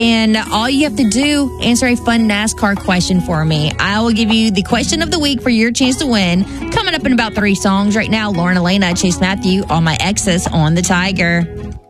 And all you have to do, answer a fun NASCAR question for me. I will give you the question of the week for your chance to win. Coming up in about 3 songs right now, Lauren Elena, Chase Matthew, All My Exes on the Tiger.